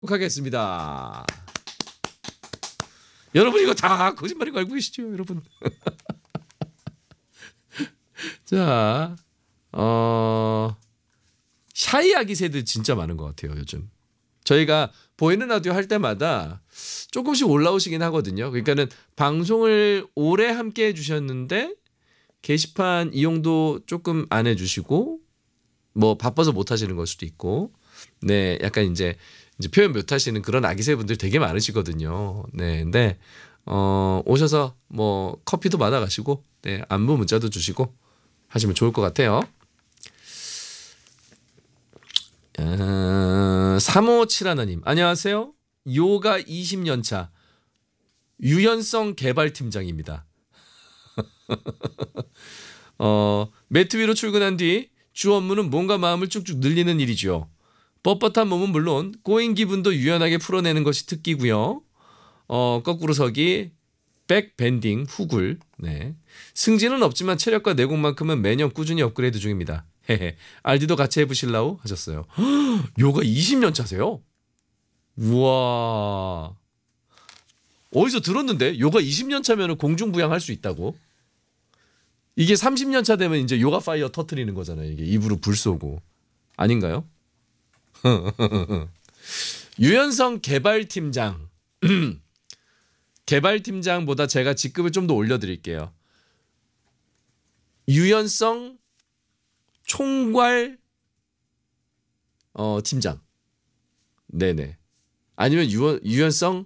하겠습니다. 여러분 이거 다 거짓말인 거 알고 계시죠, 여러분? 자, 샤이 아기 세대 진짜 많은 것 같아요 요즘. 저희가 보이는 라디오 할 때마다 조금씩 올라오시긴 하거든요. 그러니까는 방송을 오래 함께 해주셨는데 게시판 이용도 조금 안 해주시고 뭐 바빠서 못 하시는 걸 수도 있고, 네, 약간 이제 표현 못 하시는 그런 아기새 분들 되게 많으시거든요. 네, 근데 오셔서 뭐 커피도 받아가시고, 네, 안부 문자도 주시고 하시면 좋을 것 같아요. 3571님 안녕하세요. 요가 20년 차 유연성 개발팀장입니다. 매트 위로 출근한 뒤 주 업무는 몸과 마음을 쭉쭉 늘리는 일이죠. 뻣뻣한 몸은 물론 꼬인 기분도 유연하게 풀어내는 것이 특기고요. 거꾸로 서기, 백 밴딩, 후굴. 네. 승진은 없지만 체력과 내공만큼은 매년 꾸준히 업그레이드 중입니다. 알디도 같이 해보실라우 하셨어요. 요가 20년 차세요? 우와. 어디서 들었는데 요가 20년 차면 공중부양 할 수 있다고? 이게 30년 차 되면 이제 요가 파이어 터트리는 거잖아요. 이게 입으로 불 쏘고. 아닌가요? 유연성 개발팀장. 개발팀장보다 제가 직급을 좀 더 올려드릴게요. 유연성 총괄 팀장. 네네. 아니면 유연성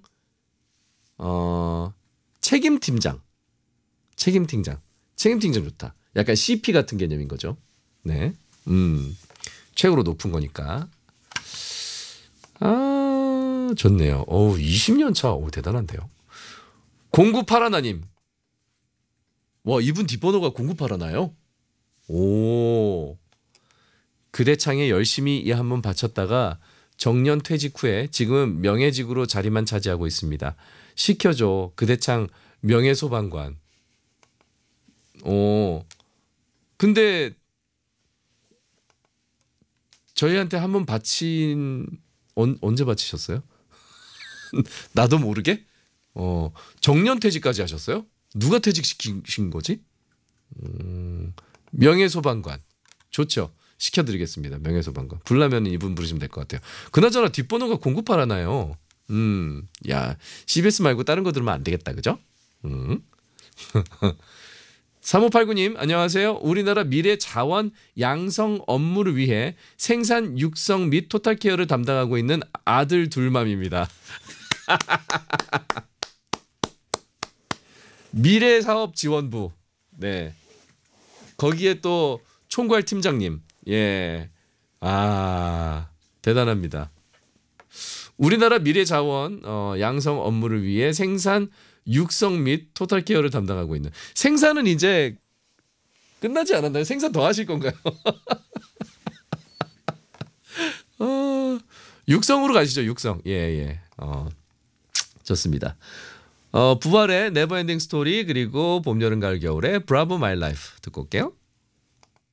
책임팀장. 책임팀장 좋다. 약간 CP 같은 개념인 거죠. 네. 최고로 높은 거니까. 좋네요. 20년 차. 대단한데요. 0981님. 와, 이분 뒷번호가 0981나요? 오. 그대창에 열심히 일 한번 바쳤다가 정년 퇴직 후에 지금은 명예직으로 자리만 차지하고 있습니다. 시켜줘. 그대창 명예소방관. 근데 저희한테 한번 바친 언제 바치셨어요? 나도 모르게? 정년 퇴직까지 하셨어요? 누가 퇴직시킨 거지? 명예소방관. 좋죠. 시켜드리겠습니다. 명예소방관. 부르려면 이분 부르시면 될 것 같아요. 그나저나 뒷번호가 0981나요. 야, CBS 말고 다른 거 들으면 안 되겠다. 그죠? 3589님 안녕하세요. 우리나라 미래 자원 양성 업무를 위해 생산 육성 및 토탈 케어를 담당하고 있는 아들 둘맘입니다. 미래사업지원부. 네. 거기에 또 총괄 팀장님. 예. 대단합니다. 우리나라 미래 자원 양성 업무를 위해 생산 육성 및 토탈 케어를 담당하고 있는. 생산은 이제 끝나지 않았나요? 생산 더 하실 건가요? 육성으로 가시죠. 육성. 예. 좋습니다. 부활의 네버엔딩 스토리 그리고 봄, 여름, 가을, 겨울의 브라보 마이 라이프 듣고 올게요.